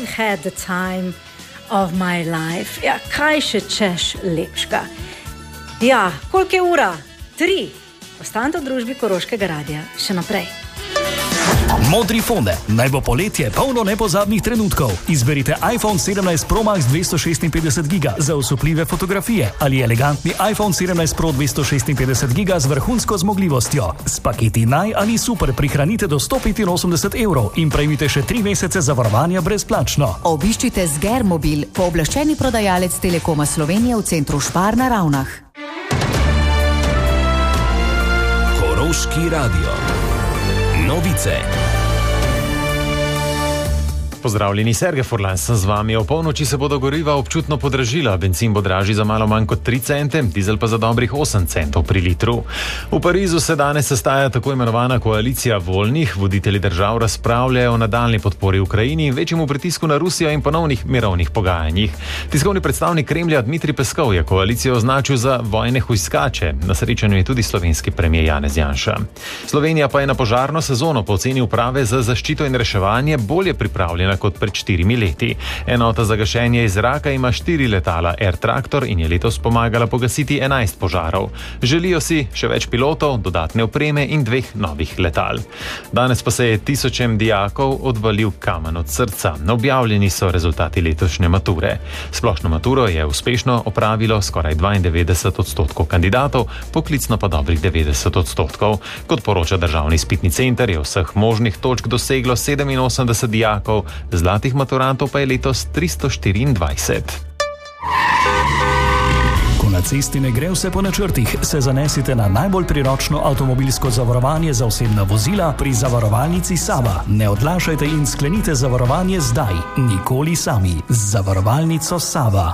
had the time of my life. Ja, kaj še češ lepšega? Ja, koliko je ura? 3. Ostanite v družbi Koroškega radia še naprej. Modri fonde. Naj bo poletje polno nepozabnih trenutkov. Izberite iPhone 17 Pro Max 256 GB za osupljive fotografije ali elegantni iPhone 17 Pro 256 GB z vrhunsko zmogljivostjo. S paketi Naj ali Super prihranite do 185 € in prejmite še 3 mesece zavarovanja brezplačno. Obiščite Zger Mobil, pooblaščeni prodajalec Telekoma Slovenije v centru Špar na Ravnah. Koroški radio. Novice. Pozdravljeni, Sergej Furlan sem z vami. O polnoči se bodo goriva občutno podražila. Bencin bo dražji za malo manj kot 3 cente, dizel pa za dobrih 8 centov pri litru. V Parizu se danes sestaja tako imenovana koalicija voljnih. Voditelji držav razpravljajo o nadaljnji podpori Ukrajini, večjemu pritisku na Rusijo in ponovnih mirovnih pogajanjih. Tiskovni predstavnik Kremlja Dmitrij Peskov je koalicijo označil za vojne hujskače. Na srečanju je tudi slovenski premier Janez Janša. Slovenija pa je na požarno sezono po oceni uprave za zaščito in reševanje bolje pripravljena kot pred 4 leti. Enota za gašenje iz zraka ima 4 letala Air Tractor in je letos pomagala pogasiti 11 požarov. Želijo si še več pilotov, dodatne opreme in 2 novih letal. Danes pa se je tisočem dijakov odvalil kamen od srca. Objavljeni so rezultati letošnje mature. Splošno maturo je uspešno opravilo skoraj 92% kandidatov, poklicno pa dobrih 90%. Kot poroča Državni izpitni center, je vseh možnih točk doseglo 87 dijakov, zlatih maturantov pa je letos 324. Ko na cesti ne gre vse po načrtih, se zanesite na najbolj priročno avtomobilsko zavarovanje za osebna vozila pri zavarovalnici Sava. Ne odlašajte in sklenite zavarovanje zdaj, nikoli sami. Z zavarovalnico Sava.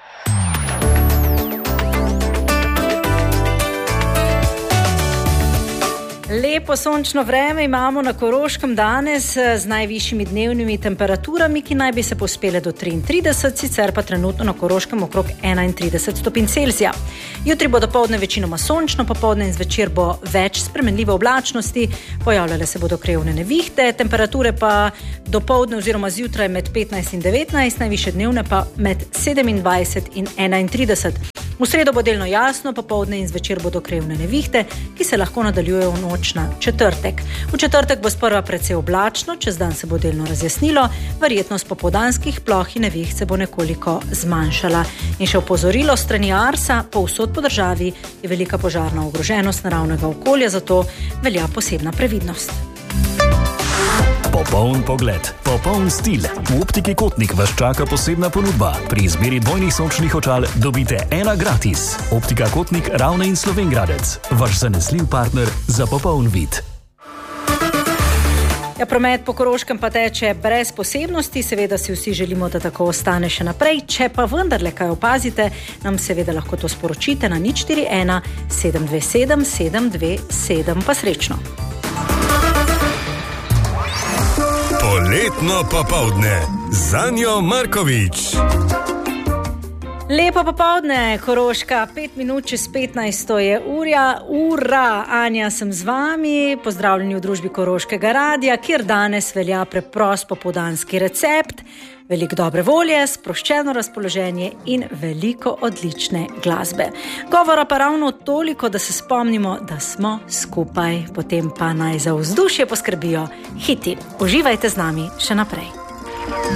Lepo sončno vreme imamo na Koroškem danes z najvišjimi dnevnimi temperaturami, ki naj bi se pospele do 33, sicer pa trenutno na Koroškem okrog 31 stopinj Celzija. Jutri bo dopoldne večinoma sončno, popoldne in zvečer bo več spremenljive oblačnosti, pojavljale se bodo krajevne nevihte, temperature pa dopoldne oziroma zjutraj med 15 in 19, najvišje dnevne pa med 27 in 31. V sredo bo delno jasno, popoldne in zvečer bodo krajevne nevihte, ki se lahko nadaljujejo v noč na četrtek. V četrtek bo sprva precej oblačno, čez dan se bo delno razjasnilo, verjetnost popoldanskih ploh in neviht se bo nekoliko zmanjšala. In še opozorilo strani Arsa, povsod po državi je velika požarna ogroženost naravnega okolja, zato velja posebna previdnost. Popoln pogled, popoln stil. V Optiki Kotnik vas čaka posebna ponudba. Pri izbiri dvojnih sončnih očal dobite 1 gratis. Optika Kotnik, Ravne in Slovenjgradec. Vaš zanesljiv partner za popoln vid. Ja, promet po Koroškem pa teče brez posebnosti, seveda si vsi želimo, da tako ostane še naprej. Če pa vendarle kaj opazite, nam seveda lahko to sporočite na 041 727 727. Pa srečno. Poletno popoldne z Anjo Markovič. Lepo popoldne, Koroška, 5 minut čez 15 je ura. Anja sem z vami, pozdravljeni v družbi Koroškega radia, kjer danes velja preprost popoldanski recept, veliko dobre volje, sproščeno razpoloženje in veliko odlične glasbe. Govora pa ravno toliko, da se spomnimo, da smo skupaj, potem pa naj za vzdušje poskrbijo hiti. Uživajte z nami še naprej.